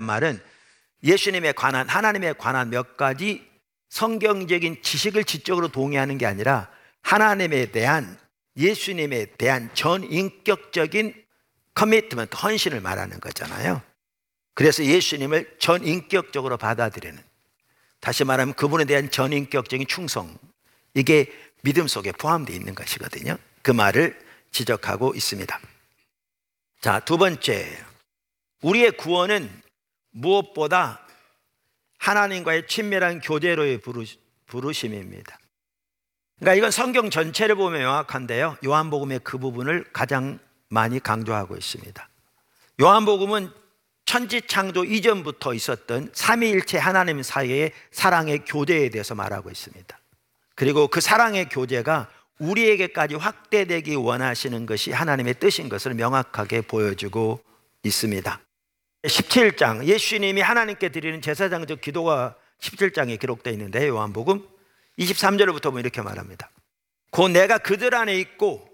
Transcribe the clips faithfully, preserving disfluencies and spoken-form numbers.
말은 예수님에 관한, 하나님에 관한 몇 가지 성경적인 지식을 지적으로 동의하는 게 아니라 하나님에 대한, 예수님에 대한 전인격적인 커미트먼트, 헌신을 말하는 거잖아요. 그래서 예수님을 전인격적으로 받아들이는, 다시 말하면 그분에 대한 전인격적인 충성, 이게 믿음 속에 포함되어 있는 것이거든요. 그 말을 지적하고 있습니다. 자, 두 번째, 우리의 구원은 무엇보다 하나님과의 친밀한 교제로의 부르심입니다. 그러니까 이건 성경 전체를 보면 명확한데요, 요한복음의 그 부분을 가장 많이 강조하고 있습니다. 요한복음은 천지창조 이전부터 있었던 삼위일체 하나님 사이의 사랑의 교제에 대해서 말하고 있습니다. 그리고 그 사랑의 교제가 우리에게까지 확대되기 원하시는 것이 하나님의 뜻인 것을 명확하게 보여주고 있습니다. 십칠 장, 예수님이 하나님께 드리는 제사장적 기도가 십칠 장에 기록되어 있는데, 요한복음 이십삼 절부터 보면 이렇게 말합니다. 곧 내가 그들 안에 있고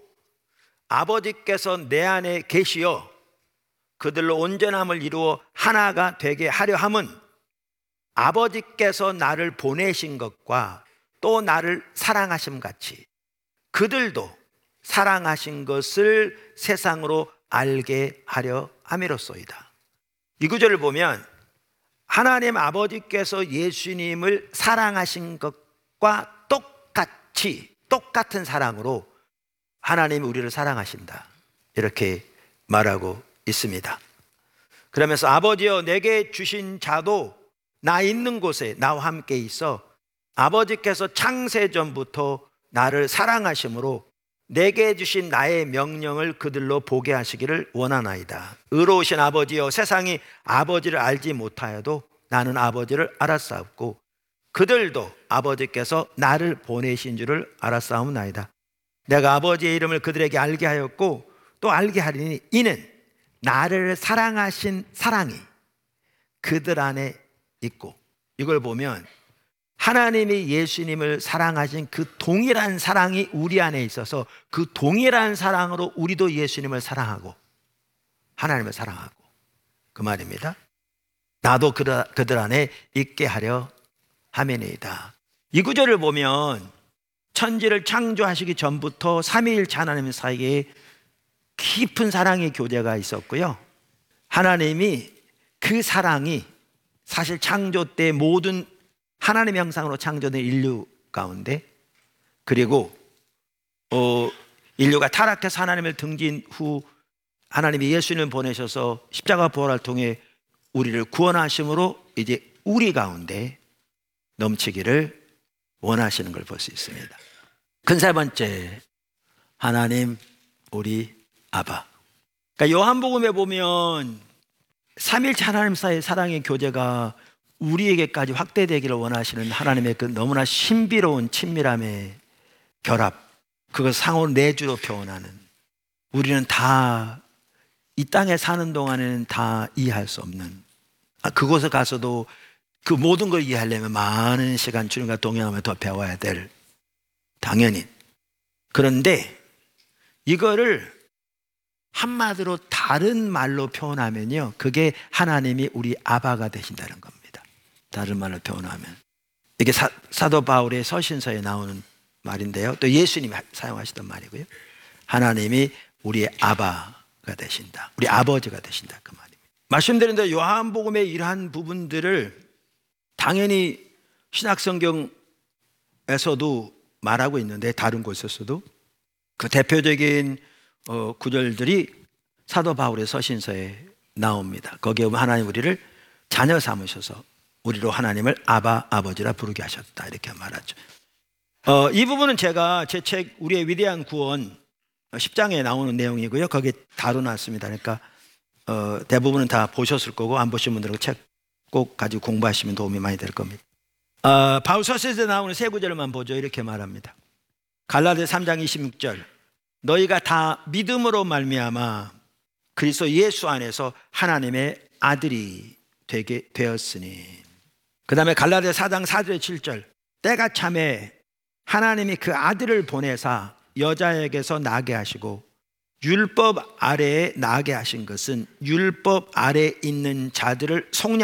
아버지께서 내 안에 계시어 그들로 온전함을 이루어 하나가 되게 하려 함은 아버지께서 나를 보내신 것과 또 나를 사랑하심 같이 그들도 사랑하신 것을 세상으로 알게 하려 함이로소이다. 이 구절을 보면 하나님 아버지께서 예수님을 사랑하신 것과 똑같이, 똑같은 사랑으로 하나님이 우리를 사랑하신다, 이렇게 말하고 있습니다. 그러면서 아버지여 내게 주신 자도 나 있는 곳에 나와 함께 있어 아버지께서 창세전부터 나를 사랑하심으로 내게 주신 나의 명령을 그들로 보게 하시기를 원하나이다. 의로우신 아버지여 세상이 아버지를 알지 못하여도 나는 아버지를 알았사옵고 그들도 아버지께서 나를 보내신 줄을 알았사옵나이다. 내가 아버지의 이름을 그들에게 알게 하였고 또 알게 하리니 이는 나를 사랑하신 사랑이 그들 안에 있고, 이걸 보면 하나님이 예수님을 사랑하신 그 동일한 사랑이 우리 안에 있어서 그 동일한 사랑으로 우리도 예수님을 사랑하고 하나님을 사랑하고, 그 말입니다. 나도 그들 안에 있게 하려 함이니이다. 이 구절을 보면 천지를 창조하시기 전부터 삼위일체 하나님 사이에 깊은 사랑의 교제가 있었고요, 하나님이 그 사랑이 사실 창조 때 모든 하나님의 형상으로 창조된 인류 가운데, 그리고 어, 인류가 타락해서 하나님을 등진 후 하나님이 예수님을 보내셔서 십자가 부활을 통해 우리를 구원하심으로 이제 우리 가운데 넘치기를 원하시는 걸 볼 수 있습니다. 큰 세 번째, 하나님 우리 아바. 그러니까 요한복음에 보면 삼일체 하나님 사이의 사랑의 교제가 우리에게까지 확대되기를 원하시는 하나님의 그 너무나 신비로운 친밀함의 결합, 그걸 상호 내주로 표현하는, 우리는 다 이 땅에 사는 동안에는 다 이해할 수 없는, 그곳에 가서도 그 모든 걸 이해하려면 많은 시간 주님과 동행하며 더 배워야 될, 당연히. 그런데 이거를 한마디로 다른 말로 표현하면요, 그게 하나님이 우리 아바가 되신다는 겁니다. 다른 말로 표현하면 이게 사, 사도 바울의 서신서에 나오는 말인데요, 또 예수님이 사용하시던 말이고요, 하나님이 우리의 아바가 되신다, 우리 아버지가 되신다, 그 말입니다. 말씀드린 대로 요한복음의 이러한 부분들을 당연히 신약성경에서도 말하고 있는데, 다른 곳에서도 그 대표적인 어, 구절들이 사도 바울의 서신서에 나옵니다. 거기에 보면 하나님 우리를 자녀 삼으셔서 우리로 하나님을 아바, 아버지라 부르게 하셨다, 이렇게 말하죠. 어, 이 부분은 제가 제 책 우리의 위대한 구원 십 장에 나오는 내용이고요, 거기에 다뤄놨습니다. 그러니까 어, 대부분은 다 보셨을 거고, 안 보신 분들은 책 꼭 가지고 공부하시면 도움이 많이 될 겁니다. 어, 바울 서신서에 나오는 세 구절만 보죠. 이렇게 말합니다. 갈라디아 삼 장 이십육 절, 너희가 다 믿음으로 말미암아 그리스도 예수 안에서 하나님의 아들이 되게 되었으니. 그 다음에 갈라디아 사 장 사 절 칠 절, 때가 참에 하나님이 그 아들을 보내사 여자에게서 나게 하시고 율법 아래에 나게 하신 것은 율법 아래에 있는 자들을 속량